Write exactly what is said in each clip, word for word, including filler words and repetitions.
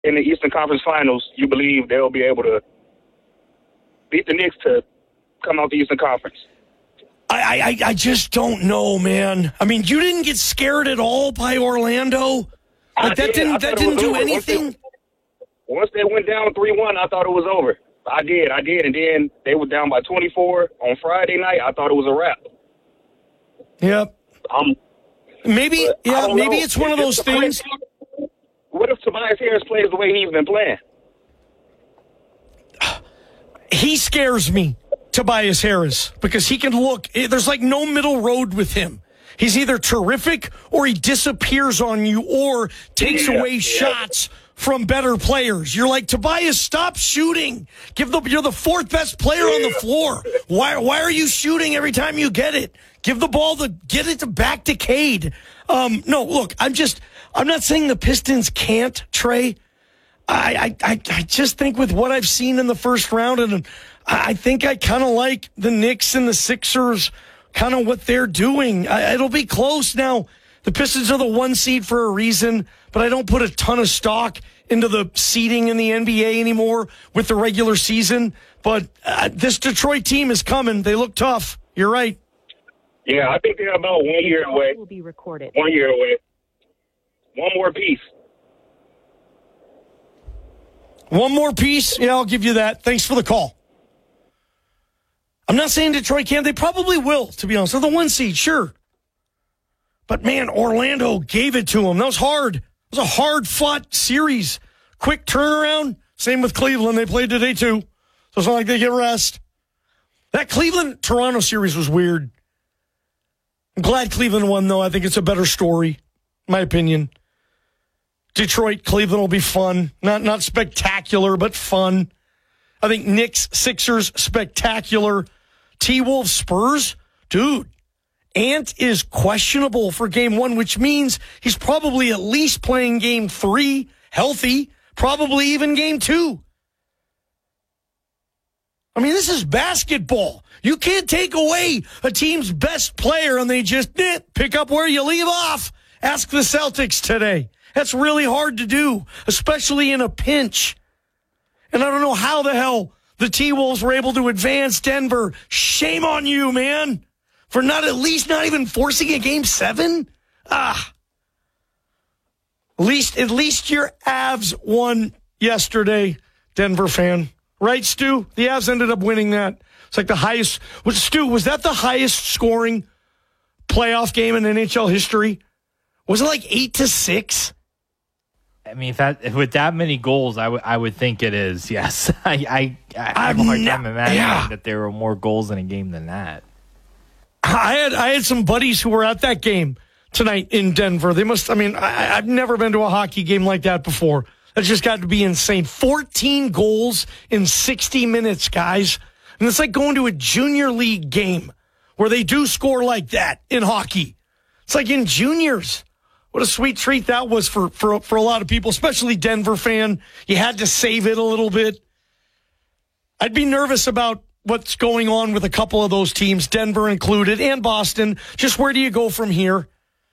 in the Eastern Conference Finals, you believe they'll be able to beat the Knicks to come out the Eastern Conference? I, I, I just don't know, man. I mean, you didn't get scared at all by Orlando? Like, that did. didn't that didn't do over. anything? Once they, once they went down three one, I thought it was over. I did, I did. And then they were down by twenty-four on Friday night. I thought it was a wrap. Yep. Um, maybe, yeah, maybe know. it's one of those if things. What if Tobias Harris plays the way he's been playing? He scares me, Tobias Harris, because he can look, there's like no middle road with him. He's either terrific or he disappears on you or takes yeah, away yeah. shots from better players. You're like, Tobias, stop shooting. Give the you're the fourth best player yeah. on the floor. Why why are you shooting every time you get it? Give the ball to get it to back to Cade. Um, no, look, I'm just I'm not saying the Pistons can't, Trey. I, I, I just think with what I've seen in the first round, and I think I kind of like the Knicks and the Sixers, kind of what they're doing. I, it'll be close now. The Pistons are the one seed for a reason, but I don't put a ton of stock into the seeding in the N B A anymore with the regular season. But uh, this Detroit team is coming. They look tough. You're right. Yeah, I think they're about one year away. Will be recorded. One year away. One more piece. One more piece? Yeah, I'll give you that. Thanks for the call. I'm not saying Detroit can't. They probably will, to be honest. They're the one seed, sure. But, man, Orlando gave it to them. That was hard. It was a hard-fought series. Quick turnaround. Same with Cleveland. They played today, too. So it's not like they get rest. That Cleveland-Toronto series was weird. I'm glad Cleveland won, though. I think it's a better story, in my opinion. Detroit, Cleveland will be fun. Not not spectacular, but fun. I think Knicks, Sixers, spectacular. T-Wolves, Spurs, dude. Ant is questionable for game one, which means he's probably at least playing game three, healthy, probably even game two. I mean, this is basketball. You can't take away a team's best player and they just eh, pick up where you leave off. Ask the Celtics today. That's really hard to do, especially in a pinch. And I don't know how the hell the T-Wolves were able to advance Denver. Shame on you, man, for not at least not even forcing a game seven. Ah. At least, at least your Avs won yesterday, Denver fan. Right, Stu? The Avs ended up winning that. It's like the highest. Was, Stu, was that the highest scoring playoff game in N H L history? Was it like eight to six? I mean, if that, if with that many goals, I would I would think it is. Yes, I I, I have a hard time imagining yeah. that there were more goals in a game than that. I had I had some buddies who were at that game tonight in Denver. They must. I mean, I, I've never been to a hockey game like that before. That just got to be insane. fourteen goals in sixty minutes, guys, and it's like going to a junior league game where they do score like that in hockey. It's like in juniors. What a sweet treat that was for, for, for a lot of people, especially Denver fan. You had to save it a little bit. I'd be nervous about what's going on with a couple of those teams, Denver included, and Boston. Just where do you go from here?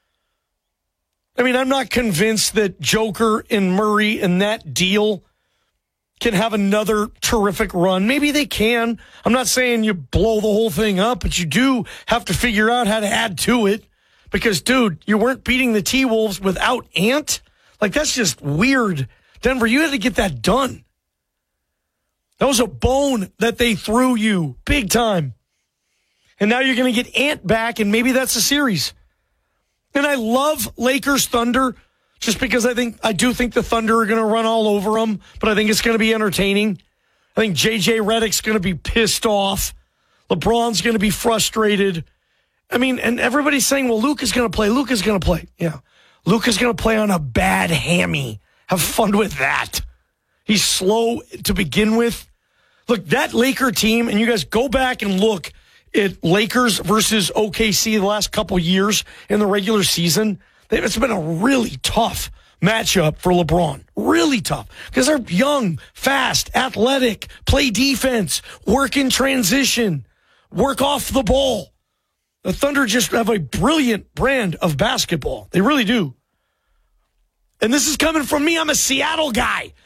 I mean, I'm not convinced that Joker and Murray and that deal can have another terrific run. Maybe they can. I'm not saying you blow the whole thing up, but you do have to figure out how to add to it. Because, dude, you weren't beating the T-Wolves without Ant? Like, that's just weird. Denver, you had to get that done. That was a bone that they threw you big time. And now you're going to get Ant back, and maybe that's a series. And I love Lakers Thunder just because I think I do think the Thunder are going to run all over them, but I think it's going to be entertaining. I think J J Redick's going to be pissed off. LeBron's going to be frustrated. I mean, and everybody's saying, well, Luka's going to play. Luka's going to play. Yeah. Luka's going to play on a bad hammy. Have fun with that. He's slow to begin with. Look, that Laker team, and you guys go back and look at Lakers versus O K C the last couple years in the regular season. It's been a really tough matchup for LeBron. Really tough. Because they're young, fast, athletic, play defense, work in transition, work off the ball. The Thunder just have a brilliant brand of basketball. They really do. And this is coming from me. I'm a Seattle guy.